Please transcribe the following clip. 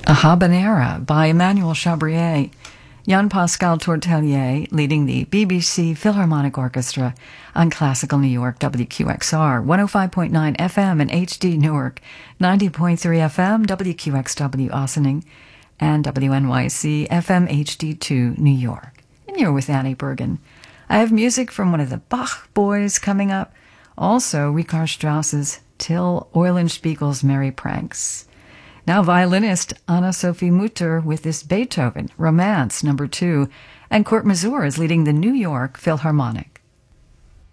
A Habanera by Emmanuel Chabrier. Jan-Pascal Tortelier leading the BBC Philharmonic Orchestra on Classical New York WQXR 105.9 FM in HD Newark, 90.3 FM WQXW Ossining, and WNYC FM HD2 New York. And you're with Annie Bergen. I have music from one of the Bach boys coming up. Also, Richard Strauss's Till Eulenspiegel's Merry Pranks. Now violinist Anna-Sophie Mutter with this Beethoven, Romance No. 2, and Kurt Masur is leading the New York Philharmonic.